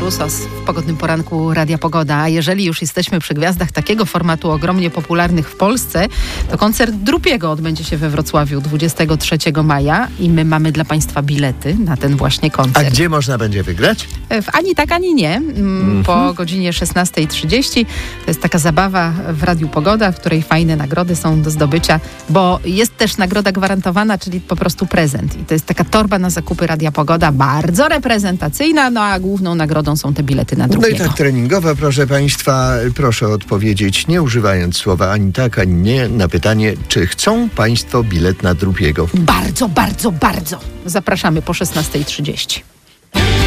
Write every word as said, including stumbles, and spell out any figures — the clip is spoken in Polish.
Rusos w pogodnym poranku Radia Pogoda. A jeżeli już jesteśmy przy gwiazdach takiego formatu ogromnie popularnych w Polsce, to koncert Drupiego odbędzie się we Wrocławiu dwudziestego trzeciego maja i my mamy dla Państwa bilety na ten właśnie koncert. A gdzie można będzie wygrać? W ani tak, ani nie. Mm-hmm. Po godzinie szesnastej trzydzieści. To jest taka zabawa w Radiu Pogoda, w której fajne nagrody są do zdobycia, bo jest też nagroda gwarantowana, czyli po prostu prezent. I to jest taka torba na zakupy Radia Pogoda, bardzo reprezentacyjna, no a główną nagrodą są te bilety na Drupiego. No i tak treningowa, proszę Państwa, proszę odpowiedzieć, nie używając słowa ani tak, ani nie, na pytanie, czy chcą Państwo bilet na Drupiego. Bardzo, bardzo, bardzo. Zapraszamy po szesnastej trzydzieści.